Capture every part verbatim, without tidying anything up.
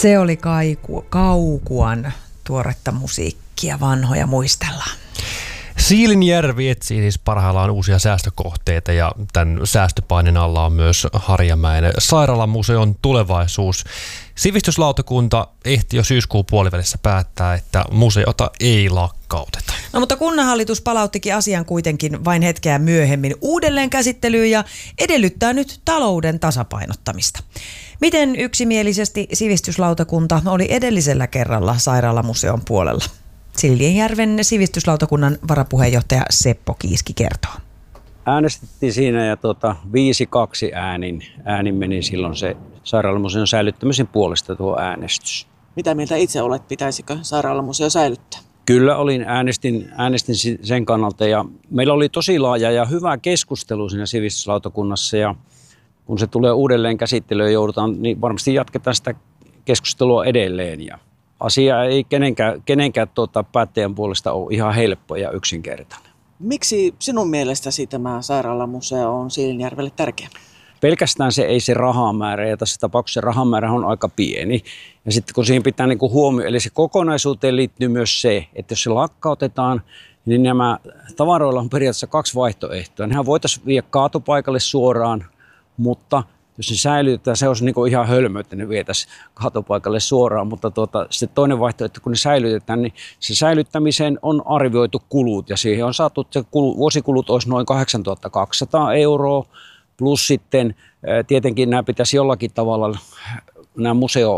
Se oli kaiku, Kaukuan tuoretta musiikkia, vanhoja muistellaan. Siilinjärvi etsii siis parhaillaan uusia säästökohteita ja tämän säästöpaineen alla on myös Harjamäen sairaalamuseon tulevaisuus. Sivistyslautakunta ehti jo syyskuun puolivälissä päättää, että museota ei lakkauteta. No mutta kunnanhallitus palauttikin asian kuitenkin vain hetkeä myöhemmin uudelleen käsittelyyn ja edellyttää nyt talouden tasapainottamista. Miten yksimielisesti sivistyslautakunta oli edellisellä kerralla sairaalamuseon puolella? Siilinjärven sivistyslautakunnan varapuheenjohtaja Seppo Kiiski kertoo. Äänestettiin siinä ja tuota, viisi kaksi äänin, äänin meni silloin se sairaalamuseon säilyttämisen puolesta tuo äänestys. Mitä mieltä itse olet, pitäisikö sairaalamuseo säilyttää? Kyllä olin, äänestin, äänestin sen kannalta ja meillä oli tosi laaja ja hyvä keskustelu siinä sivistyslautakunnassa ja kun se tulee uudelleen käsittelyyn joudutaan, niin varmasti jatketaan sitä keskustelua edelleen ja asia ei kenenkään, kenenkään tuota, päättäjän puolesta ole ihan helppo ja yksinkertainen. Miksi sinun mielestäsi tämä sairaalamuseo on Siilinjärvelle tärkeä? Pelkästään se ei se rahamäärä, ja tässä tapauksessa se rahamäärä on aika pieni. Ja sitten kun siihen pitää niin kuin huomioon, eli se kokonaisuuteen liittyy myös se, että jos se lakkautetaan, niin nämä tavaroilla on periaatteessa kaksi vaihtoehtoa. Nehän voitaisiin viedä kaatopaikalle suoraan, mutta jos se säilytetään, se olisi niin kuin ihan hölmö, että ne vietäisiin kaatopaikalle suoraan, mutta tuota, se toinen vaihtoehto, kun ne säilytetään, niin se säilyttämiseen on arvioitu kulut ja siihen on saatu, että kulu, vuosikulut olisi noin kahdeksantuhatta kaksisataa euroa, plus sitten tietenkin nämä pitäisi jollakin tavalla, nämä museo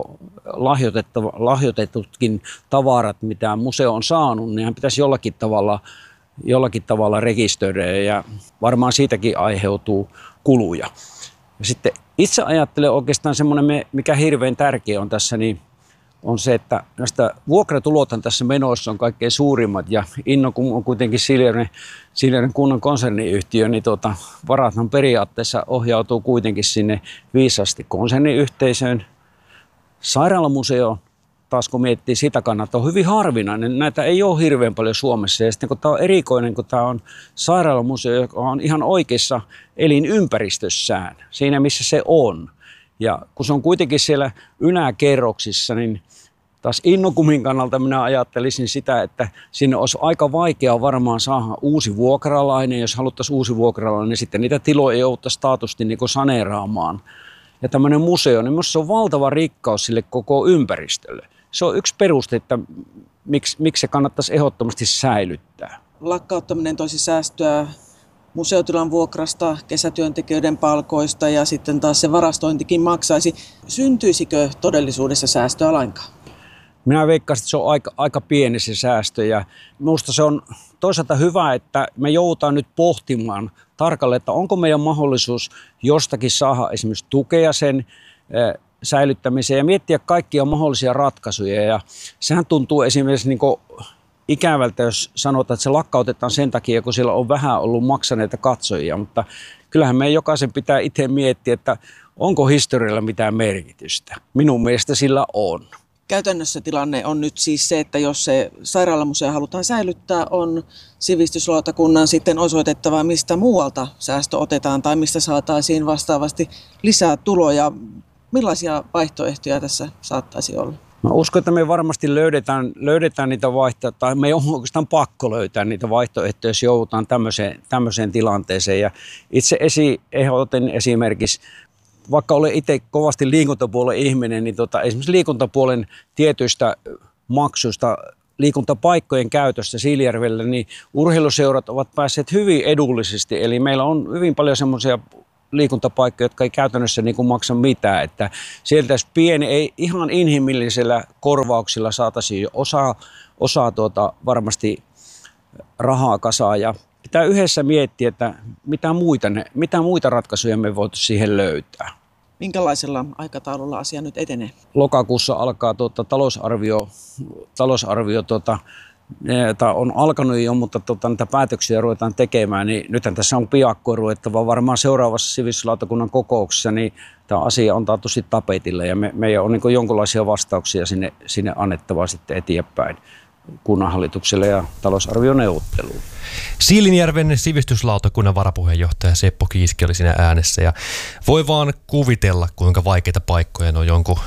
lahjoitetutkin tavarat, mitä museo on saanut, niin pitäisi jollakin tavalla, jollakin tavalla rekisteröidä ja varmaan siitäkin aiheutuu kuluja. Ja sitten itse ajattelen oikeastaan semmoinen, mikä hirveän tärkeä on tässä, niin on se, että näistä vuokratulothan tässä menossa on kaikkein suurimmat ja Inno, kun on kuitenkin Siilinjärven kunnan konserniyhtiö, niin tuota, varathan periaatteessa ohjautuu kuitenkin sinne viisaasti konserniyhteisöön. Sairaalamuseo taas kun miettii sitä kannalta, on hyvin harvinainen. Näitä ei ole hirveän paljon Suomessa. Ja sitten kun tämä on erikoinen, kun tämä on sairaalamuseo, joka on ihan oikeassa elinympäristössään, siinä missä se on. Ja kun se on kuitenkin siellä yläkerroksissa, niin taas Innokumin kannalta minä ajattelisin sitä, että sinne olisi aika vaikea varmaan saada uusi vuokralainen. Jos haluttaisiin uusi vuokralainen, niin sitten niitä tiloja ei jouduttaisi taatusti niin kuin saneeraamaan. Ja tämmöinen museo, niin minusta se on valtava rikkaus sille koko ympäristölle. Se on yksi peruste, että miksi, miksi se kannattaisi ehdottomasti säilyttää. Lakkauttaminen toisi säästöä museotilan vuokrasta, kesätyöntekijöiden palkoista ja sitten taas se varastointikin maksaisi. Syntyisikö todellisuudessa säästöä lainkaan? Minä veikkaan, että se on aika, aika pieni se säästö ja minusta se on toisaalta hyvä, että me joudutaan nyt pohtimaan tarkalleen, että onko meidän mahdollisuus jostakin saada esimerkiksi tukea sen säilyttämiseen ja miettiä kaikkia mahdollisia ratkaisuja. Ja sehän tuntuu esimerkiksi niin kuin ikävältä, jos sanotaan, että se lakkautetaan sen takia, kun siellä on vähän ollut maksaneita katsojia, mutta kyllähän meidän jokaisen pitää itse miettiä, että onko historialla mitään merkitystä. Minun mielestä sillä on. Käytännössä tilanne on nyt siis se, että jos se sairaalamuseo halutaan säilyttää, on sivistyslautakunnan sitten osoitettava, mistä muualta säästö otetaan tai mistä saataisiin vastaavasti lisää tuloja. Millaisia vaihtoehtoja tässä saattaisi olla? Mä uskon, että me varmasti löydetään, löydetään niitä vaihtoehtoja, tai me on oikeastaan pakko löytää niitä vaihtoehtoja, jos joudutaan tämmöiseen, tämmöiseen tilanteeseen. Ja itse esi, ehdotin esimerkiksi, vaikka olen itse kovasti liikuntapuolen ihminen, niin tota, esimerkiksi liikuntapuolen tietyistä maksuista, liikuntapaikkojen käytöstä Siilinjärvellä, niin urheiluseurat ovat päässeet hyvin edullisesti. Eli meillä on hyvin paljon semmoisia liikuntapaikkoja, jotka ei käytännössä niin kuin maksa mitään. Että sieltä jos pieni, ei ihan inhimillisellä korvauksilla saataisiin osaa, osaa tuota, varmasti rahaa kasaan. Ja pitää yhdessä miettiä, että mitä muita, ne, mitä muita ratkaisuja me voitaisiin siihen löytää. Minkälaisella aikataululla asia nyt etenee? Lokakuussa alkaa tuota, talousarvio, talousarvio tuota, Tämä on alkanut jo, mutta tuota, niitä päätöksiä ruvetaan tekemään, niin nythän tässä on piakkoa ruvettava. Varmaan seuraavassa sivistyslautakunnan kokouksessa niin tämä asia on taatusti tapetilla ja me, meidän on niin jonkinlaisia vastauksia sinne, sinne annettavaa sitten eteenpäin kunnanhallitukselle ja talousarvioneuvotteluun. Siilinjärven sivistyslautakunnan varapuheenjohtaja Seppo Kiiski oli siinä äänessä ja voi vaan kuvitella, kuinka vaikeita paikkoja on jonkun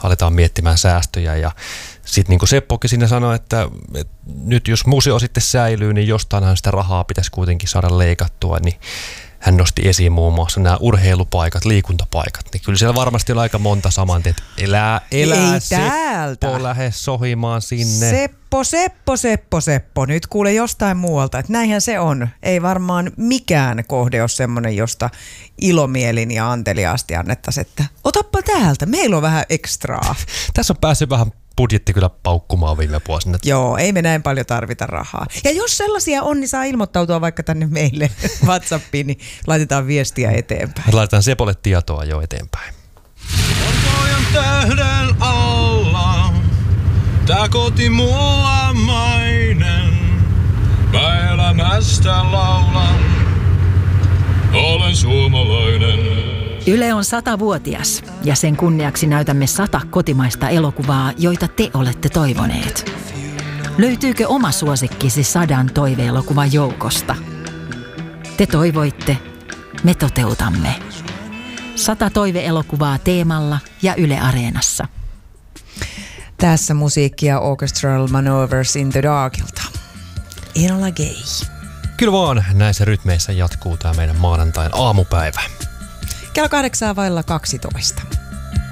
aletaan miettimään säästöjä. Ja sitten niin kuin Seppokin siinä sanoi, että, että nyt jos museo sitten säilyy, niin jostainhan sitä rahaa pitäisi kuitenkin saada leikattua, niin hän nosti esiin muun muassa nämä urheilupaikat, liikuntapaikat. Niin kyllä siellä varmasti on aika monta saman, että elää, elää Ei Seppo, täältä. lähde sohimaan sinne. Seppo, Seppo, Seppo, Seppo. Nyt kuule jostain muualta, että näinhän se on. Ei varmaan mikään kohde ole semmoinen, josta ilomielin ja anteliaasti annettaisiin, että otappa täältä, meillä on vähän ekstraa. Tässä on päässyt vähän budjetti kyllä paukkumaan viime vuosina. Joo, ei me näin paljon tarvita rahaa. Ja jos sellaisia on, niin saa ilmoittautua vaikka tänne meille WhatsAppiin, niin laitetaan viestiä eteenpäin. Laitetaan Sepolle tietoa jo eteenpäin. Valkojen tähden alla, tää koti mulla mainen. Mä elämästä laulan, olen suomalainen. Yle on satavuotias ja sen kunniaksi näytämme sata kotimaista elokuvaa, joita te olette toivoneet. Löytyykö oma suosikkisi sadan toiveelokuvan joukosta? Te toivoitte, me toteutamme. Sata toiveelokuvaa Teemalla ja Yle Areenassa. Tässä musiikkia Orchestral Maneuvers in the Darkilta. Enola Gay. Kyllä vaan, näissä rytmeissä jatkuu tämä meidän maanantain aamupäivä. Kello kahdeksaa vailla kaksitoista.